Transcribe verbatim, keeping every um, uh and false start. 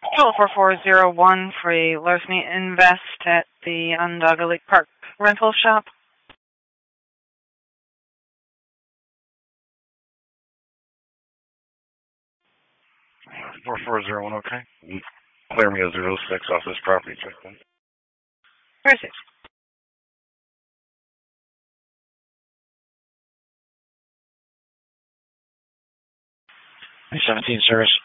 Total four four zero one for a larceny invest at the Onondaga Lake Park rental shop. four four zero one, okay. Clear me a zero six off this property check then. zero six. seventeen service.